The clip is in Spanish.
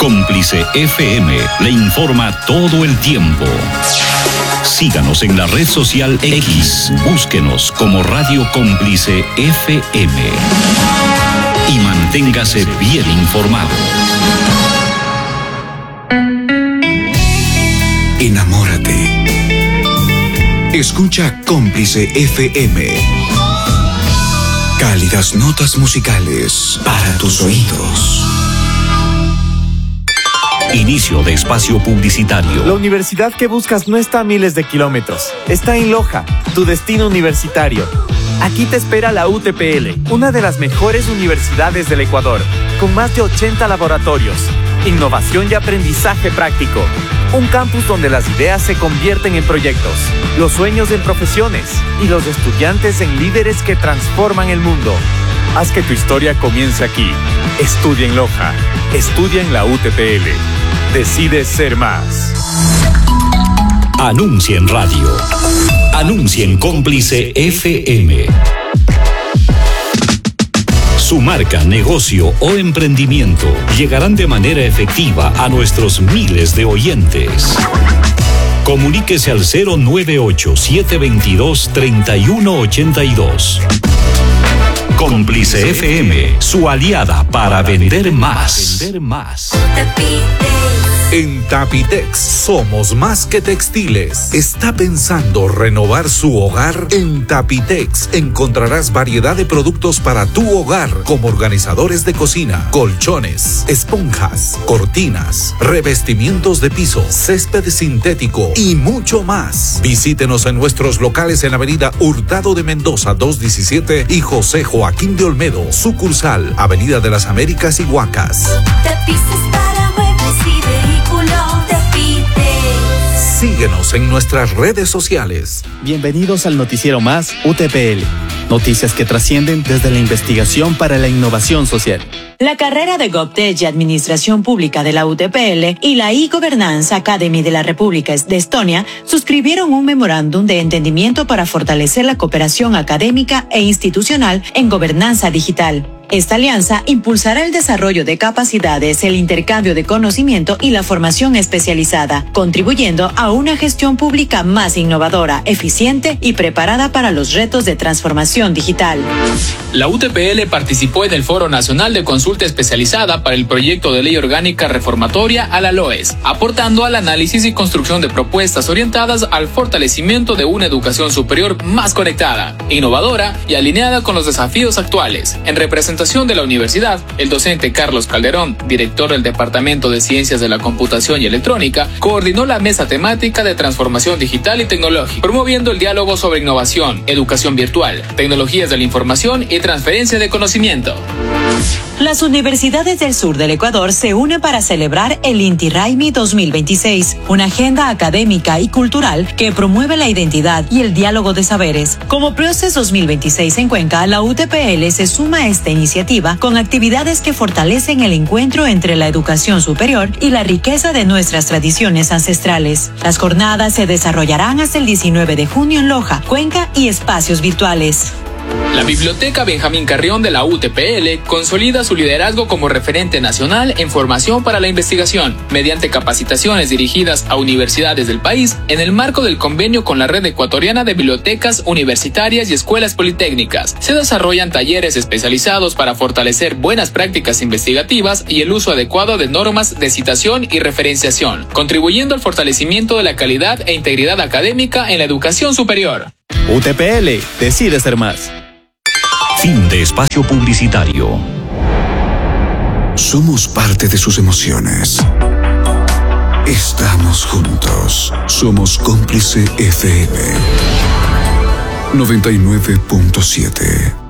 Cómplice FM le informa todo el tiempo. Síganos en la red social X. Búsquenos como Radio Cómplice FM. Y manténgase bien informado. Enamórate. Escucha Cómplice FM. Cálidas notas musicales para tus oídos. Inicio de espacio publicitario. La universidad que buscas no está a miles de kilómetros. Está en Loja, tu destino universitario. Aquí te espera la UTPL, una de las mejores universidades del Ecuador, con más de 80 laboratorios, innovación y aprendizaje práctico. Un campus donde las ideas se convierten en proyectos, los sueños en profesiones y los estudiantes en líderes que transforman el mundo. Haz que tu historia comience aquí. Estudia en Loja. Estudia en la UTPL. Decide ser más. Anuncia en radio. Anuncia en Cómplice FM. Su marca, negocio o emprendimiento llegarán de manera efectiva a nuestros miles de oyentes. Comuníquese al 098-722-3182. Cómplice FM, su aliada para vender más. En Tapitex somos más que textiles. ¿Está pensando renovar su hogar? En Tapitex encontrarás variedad de productos para tu hogar, como organizadores de cocina, colchones, esponjas, cortinas, revestimientos de piso, césped sintético y mucho más. Visítenos en nuestros locales en la avenida Hurtado de Mendoza 217 y José Joaquín de Olmedo, sucursal Avenida de las Américas y Huacas. Tapices para muebles y vehículos. Síguenos en nuestras redes sociales. Bienvenidos al noticiero más UTPL. Noticias que trascienden desde la investigación para la innovación social. La carrera de GovTech y Administración Pública de la UTPL y la e-Governance Academy de la República de Estonia suscribieron un memorándum de entendimiento para fortalecer la cooperación académica e institucional en gobernanza digital. Esta alianza impulsará el desarrollo de capacidades, el intercambio de conocimiento y la formación especializada, contribuyendo a una gestión pública más innovadora, eficiente y preparada para los retos de transformación digital. La UTPL participó en el Foro Nacional de Consulta Especializada para el Proyecto de Ley Orgánica Reformatoria a la LOES, aportando al análisis y construcción de propuestas orientadas al fortalecimiento de una educación superior más conectada, innovadora y alineada con los desafíos actuales. En representación de la universidad, el docente Carlos Calderón, director del Departamento de Ciencias de la Computación y Electrónica, coordinó la mesa temática de transformación digital y tecnológica, promoviendo el diálogo sobre innovación, educación virtual, tecnologías de la información y transferencia de conocimiento. Las universidades del sur del Ecuador se unen para celebrar el Inti Raymi 2026, una agenda académica y cultural que promueve la identidad y el diálogo de saberes. Como Proces 2026 en Cuenca, la UTPL se suma a esta iniciativa con actividades que fortalecen el encuentro entre la educación superior y la riqueza de nuestras tradiciones ancestrales. Las jornadas se desarrollarán hasta el 19 de junio en Loja, Cuenca y espacios virtuales. La Biblioteca Benjamín Carrión de la UTPL consolida su liderazgo como referente nacional en formación para la investigación, mediante capacitaciones dirigidas a universidades del país en el marco del convenio con la Red Ecuatoriana de Bibliotecas Universitarias y Escuelas Politécnicas. Se desarrollan talleres especializados para fortalecer buenas prácticas investigativas y el uso adecuado de normas de citación y referenciación, contribuyendo al fortalecimiento de la calidad e integridad académica en la educación superior. UTPL, decide ser más. Fin de espacio publicitario. Somos parte de sus emociones. Estamos juntos. Somos Cómplice FM 99.7.